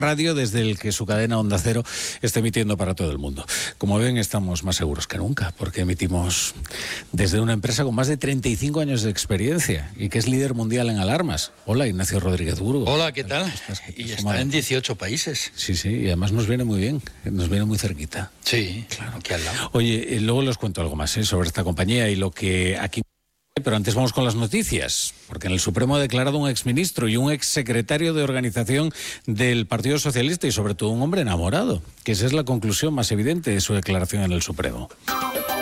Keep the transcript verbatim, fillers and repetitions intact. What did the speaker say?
radio desde el que su cadena Onda Cero está emitiendo para todo el mundo. Como ven, estamos más seguros que nunca, porque emitimos desde una empresa con más de treinta y cinco años de experiencia y que es líder mundial en alarmas. Hola, Ignacio Rodríguez Burgo. Hola, ¿qué tal? Y está en dieciocho países. Sí, sí, y además nos viene muy bien, nos viene muy cerquita. Sí, claro, aquí al lado. Oye, luego les cuento algo más ¿eh? sobre esta compañía y lo que aquí... Pero antes vamos con las noticias, porque en el Supremo ha declarado un exministro y un exsecretario de organización del Partido Socialista y sobre todo un hombre enamorado, que esa es la conclusión más evidente de su declaración en el Supremo.